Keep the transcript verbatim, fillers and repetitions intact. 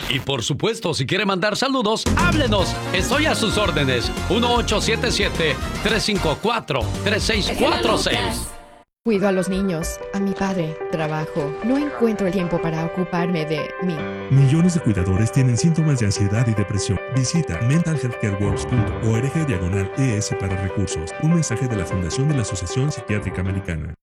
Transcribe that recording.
Y por supuesto, si quiere mandar saludos, háblenos. Estoy a sus órdenes. uno ocho siete siete, tres cinco cuatro, tres seis cuatro seis. Cuido a los niños, a mi padre, trabajo. No encuentro el tiempo para ocuparme de mí. Millones de cuidadores tienen síntomas de ansiedad y depresión. Visita mental health care works punto org diagonal es para recursos. Un mensaje de la Fundación de la Asociación Psiquiátrica Americana.